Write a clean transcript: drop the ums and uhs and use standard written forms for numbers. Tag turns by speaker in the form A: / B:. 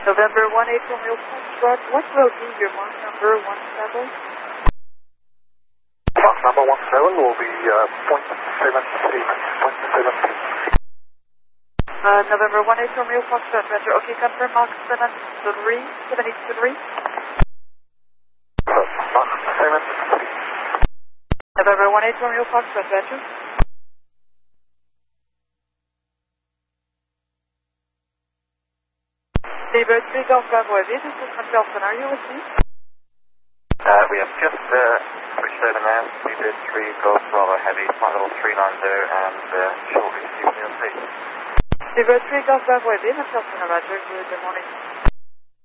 A: November 18 Romeo Foxtrot, what will be your mark number 17?
B: Mark number 17 will be .73.
A: November 18 Romeo Foxtrot, Roger. Okay, confirm Mark 73.
B: Mark 73.
A: November 18 Romeo Foxtrot, Roger. Sabre 3 Golf Bravo Heavy, this is Nelson, are you with me?
C: We have just switched over now. Sabre 3 Golf Bravo Heavy, flight level 390 and shortly receiving the update.
A: Sabre 3 Golf Bravo Heavy, Nelson, Roger. Good morning.